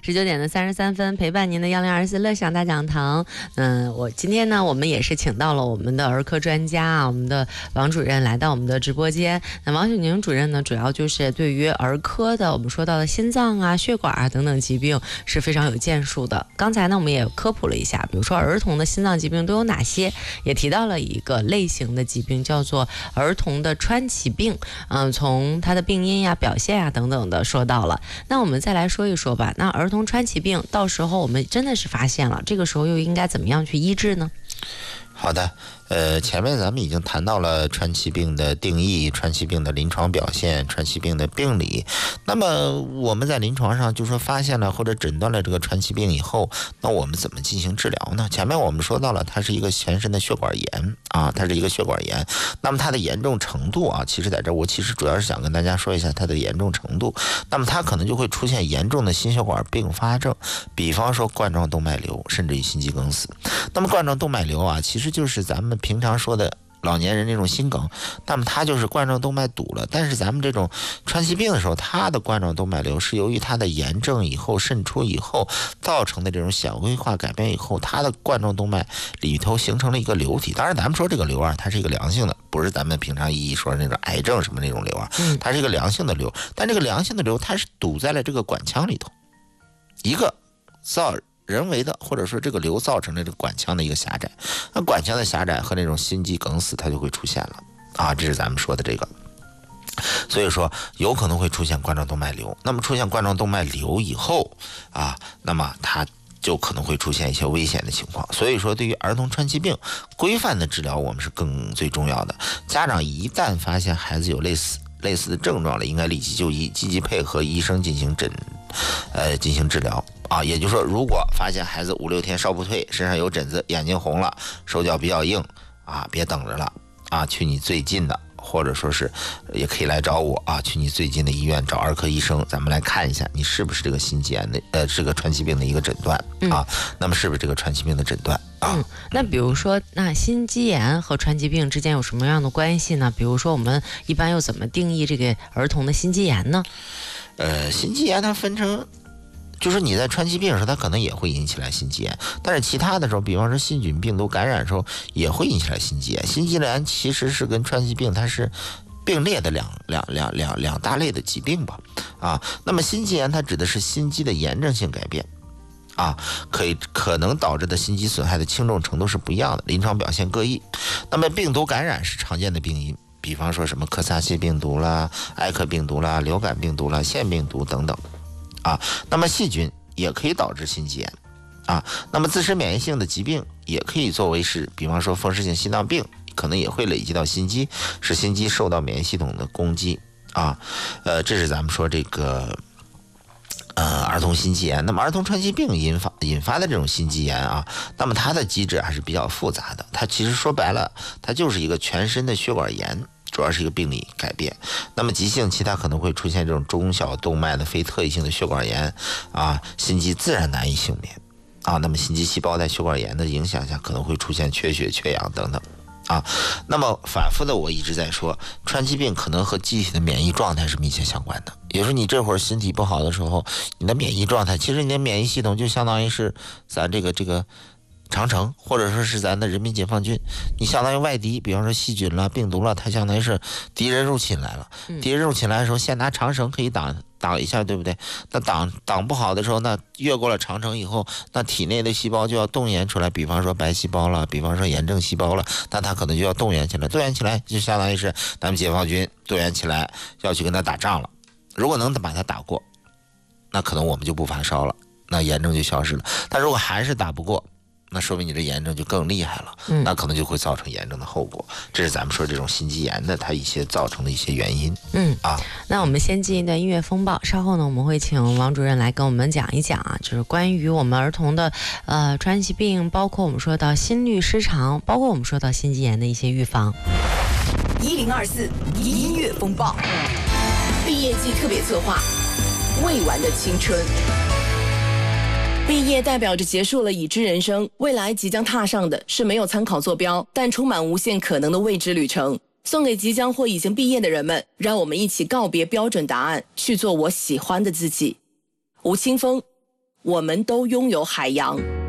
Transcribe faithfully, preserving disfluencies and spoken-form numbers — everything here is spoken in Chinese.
十九点的三十三分，陪伴您的幺零二四乐享大讲堂。嗯，我今天呢，我们也是请到了我们的儿科专家啊，我们的王主任来到我们的直播间。那王雪宁主任呢，主要就是对于儿科的我们说到的心脏啊、血管啊等等疾病是非常有建树的。刚才呢，我们也科普了一下，比如说儿童的心脏疾病都有哪些，也提到了一个类型的疾病叫做儿童的川崎病。嗯，从它的病因呀、表现呀等等的说到了。那我们再来说一说吧。那儿童川崎病，到时候我们真的是发现了，这个时候又应该怎么样去医治呢？ 好的，呃，前面咱们已经谈到了川崎病的定义、川崎病的临床表现、川崎病的病理。那么我们在临床上就说发现了或者诊断了这个川崎病以后，那我们怎么进行治疗呢？前面我们说到了，它是一个全身的血管炎啊，它是一个血管炎。那么它的严重程度啊，其实在这我其实主要是想跟大家说一下它的严重程度。那么它可能就会出现严重的心血管并发症，比方说冠状动脉瘤，甚至于心肌梗死。那么冠状动脉瘤啊，其实就是咱们平常说的老年人那种心梗，那么它就是冠状动脉堵了。但是咱们这种川崎病的时候，它的冠状动脉瘤是由于它的炎症以后渗出以后造成的这种显微化改变以后，它的冠状动脉里头形成了一个瘤体。当然咱们说这个瘤啊，它是一个良性的，不是咱们平常意义说的那种癌症什么那种瘤啊，它是一个良性的瘤。但这个良性的瘤它是堵在了这个管腔里头，一个造人为的，或者说这个瘤造成了这个管腔的一个狭窄，那管腔的狭窄和那种心肌梗死它就会出现了啊，这是咱们说的这个。所以说有可能会出现冠状动脉瘤。那么出现冠状动脉瘤以后啊，那么它就可能会出现一些危险的情况。所以说对于儿童川崎病规范的治疗我们是更最重要的。家长一旦发现孩子有类似类似的症状了，应该立即就医，积极配合医生进行诊呃进行治疗啊。也就是说，如果发现孩子五六天烧不退，身上有疹子，眼睛红了，手脚比较硬啊，别等着了啊，去你最近的，或者说是也可以来找我啊，去你最近的医院找儿科医生，咱们来看一下你是不是这个心肌炎的呃这个川崎病的一个诊断啊、嗯。那么是不是这个川崎病的诊断啊？ 嗯，那比如说，那心肌炎和川崎病之间有什么样的关系呢？比如说，我们一般又怎么定义这个儿童的心肌炎呢？ 呃，心肌炎它分成。就是你在川崎病的时候，它可能也会引起来心肌炎，但是其他的时候，比方说细菌病毒感染的时候，也会引起来心肌炎。心肌炎其实是跟川崎病它是并列的两两两两两大类的疾病吧，啊，那么心肌炎它指的是心肌的炎症性改变，啊，可以可能导致的心肌损害的轻重程度是不一样的，临床表现各异。那么病毒感染是常见的病因，比方说什么科萨西病毒啦、埃克病毒啦、流感病毒啦、腺病毒等等。啊，那么细菌也可以导致心肌炎啊，那么自身免疫性的疾病也可以作为是，比方说风湿性心脏病，可能也会累积到心肌，使心肌受到免疫系统的攻击啊。呃，这是咱们说这个呃儿童心肌炎。那么儿童川崎病引发引发的这种心肌炎啊，那么它的机制还是比较复杂的，它其实说白了，它就是一个全身的血管炎。主要是一个病理改变，那么急性期它可能会出现这种中小动脉的非特异性的血管炎啊，心肌自然难以幸免啊，那么心肌细胞在血管炎的影响下可能会出现缺血、缺氧等等啊。那么反复的我一直在说，川崎病可能和机体的免疫状态是密切相关的。也就是你这会儿身体不好的时候，你的免疫状态，其实你的免疫系统就相当于是咱这个这个。长城或者说是咱的人民解放军，你相当于外敌，比方说细菌了、病毒了，它相当于是敌人入侵来了。敌人入侵来的时候，先拿长城可以挡挡一下，对不对？那挡挡不好的时候，那越过了长城以后，那体内的细胞就要动员出来，比方说白细胞了，比方说炎症细胞了，那它可能就要动员起来，动员起来就相当于是咱们解放军动员起来要去跟他打仗了。如果能把他打过，那可能我们就不发烧了，那炎症就消失了。但如果还是打不过，那说明你这炎症就更厉害了，嗯，那可能就会造成炎症的后果。这是咱们说这种心肌炎的它一些造成的一些原因。 嗯啊， 那我们先进一段音乐风暴，稍后呢我们会请王主任来跟我们讲一讲啊，就是关于我们儿童的呃川崎病，包括我们说到心律失常，包括我们说到心肌炎的一些预防。 一零二四音乐风暴，毕业季特别策划，未完的青春。毕业代表着结束了已知人生，未来即将踏上的是没有参考坐标，但充满无限可能的未知旅程。送给即将或已经毕业的人们，让我们一起告别标准答案，去做我喜欢的自己。吴青峰， 我们都拥有海洋。